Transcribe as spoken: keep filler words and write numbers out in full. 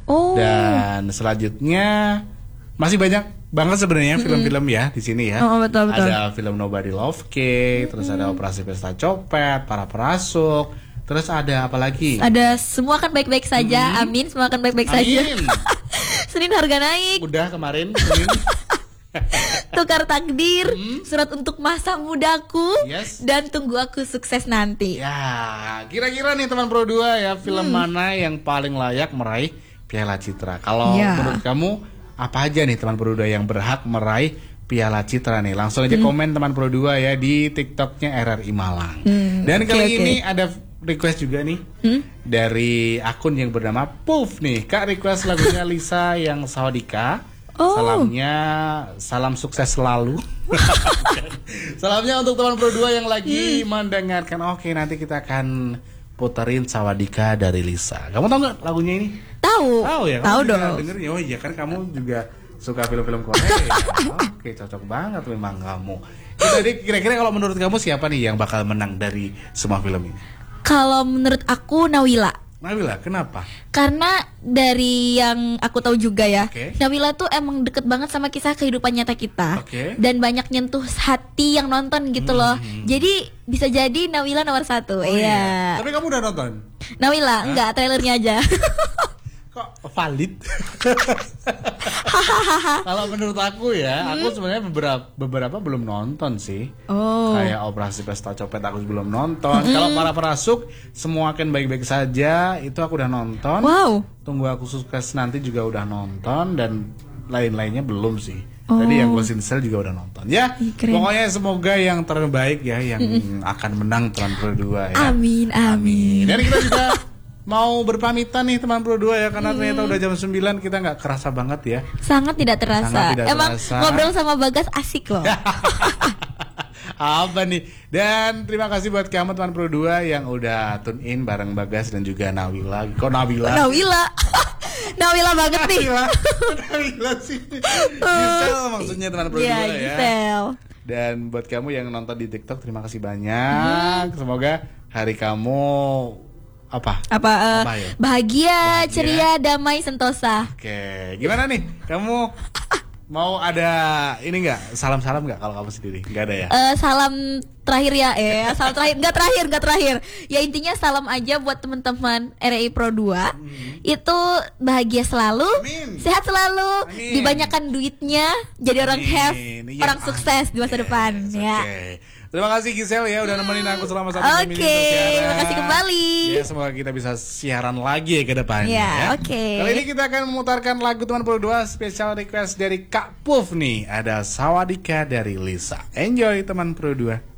Oh. Dan selanjutnya masih banyak banget sebenarnya film-film ya di sini ya. Oh, betul, betul. Ada film Nobody Love Kay, terus ada Operasi Pesta Copet, Para Perasuk, terus ada apa lagi? Ada Semua Akan Baik-Baik Saja. Hmm. Amin, semua akan baik-baik saja. Amin. Senin Harga Naik. Udah kemarin. Senin. Tukar Takdir, Hmm. Surat Untuk Masa Mudaku, Yes. dan Tunggu Aku Sukses Nanti. Ya, kira-kira nih teman Pro dua ya, film mana yang paling layak meraih Piala Citra? Kalau Ya. menurut kamu apa aja nih teman Pro dua yang berhak meraih Piala Citra nih? Langsung aja komen teman Pro dua ya di TikToknya R R I Malang. Hmm, Dan oke, kali oke. ini ada request juga nih dari akun yang bernama Puff nih. Kak, request lagunya Lisa yang Sawadika. Oh. Salamnya, salam sukses selalu. Salamnya untuk teman Pro dua yang lagi mendengarkan. Oke, nanti kita akan puterin Sawadika dari Lisa. Kamu tahu nggak lagunya ini? Tahu. Tahu ya? Tahu Kamu juga dong. dengerin. Oh iya kan kamu juga suka film-film Korea. Oke, cocok banget memang kamu. Jadi kira-kira kalau menurut kamu siapa nih yang bakal menang dari semua film ini? Kalau menurut aku Nawila. Nawila, kenapa? Karena dari yang aku tahu juga ya, Oke. Nawila tuh emang deket banget sama kisah kehidupan nyata kita. Oke. Dan banyak nyentuh hati yang nonton gitu loh. Jadi bisa jadi Nawila nomor Oh satu. Iya. Tapi kamu udah nonton? Nawila, enggak, trailernya aja. Kok valid? Kalau menurut aku ya, aku sebenarnya beberapa beberapa belum nonton sih. Oh. Kayak Operasi Pesta Copet aku belum nonton. Kalau Para Perasuk, Semua Akan Baik-Baik Saja itu aku udah nonton. Wow. Tunggu Aku Sukses Nanti juga udah nonton, dan lain-lainnya belum sih. Oh. Tadi yang Ghost in Shell juga udah nonton. Ya, Ih, keren. pokoknya semoga yang terbaik ya yang akan menang teman Pro dua ya. Amin, amin. Dan kita juga mau berpamitan nih teman Pro dua ya, karena ternyata udah jam sembilan, kita nggak kerasa banget ya. Sangat tidak terasa. Sangat tidak Emang terasa. ngobrol sama Bagas asik loh. Apa nih? Dan terima kasih buat kamu teman Pro dua yang udah tune in bareng Bagas dan juga Nawila. Kok Nawila? Nawila. Nawila banget nih. Nawila, Nawila sih. Gisel maksudnya teman Pro Iya, dua ya. Gisel. Dan buat kamu yang nonton di TikTok, terima kasih banyak. Semoga hari kamu apa? Apa, eh, Apa ya? bahagia, Bahagia. ceria, damai, sentosa. Oke, gimana nih? Kamu mau ada ini nggak? Salam-salam nggak kalau kamu sendiri? Nggak ada ya? Eh, salam terakhir ya, eh salam terakhir, nggak terakhir, nggak terakhir. Ya intinya salam aja buat teman-teman R R I Pro dua. Itu bahagia selalu, Amin. sehat selalu, Amin. dibanyakan duitnya, jadi orang Amin. have, Iya, orang sukses di masa yes, depan. oke. Ya. Terima kasih Gisel ya udah nemenin aku selama satu jam ini Oke, untuk siaran. terima kasih kembali. Ya, semoga kita bisa siaran lagi ya ke depannya. Ya, ya. oke. Kali ini kita akan memutarkan lagu teman Pro dua spesial request dari Kak Puff nih. Ada Sawadika dari Lisa. Enjoy teman Pro dua.